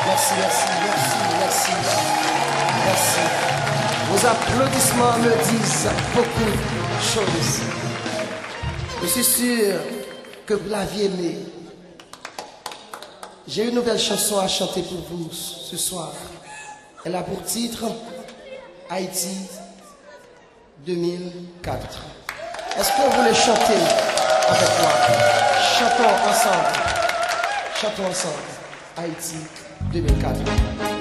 Merci, merci, merci, merci. Merci. Vos applaudissements me disent beaucoup de choses. Je suis sûr que vous l'aviez aimé. J'ai une nouvelle chanson à chanter pour vous ce soir. Elle a pour titre Haïti 2004. Est-ce que vous voulez chanter avec moi? Chantons ensemble. Chantons ensemble. Haïti 2004.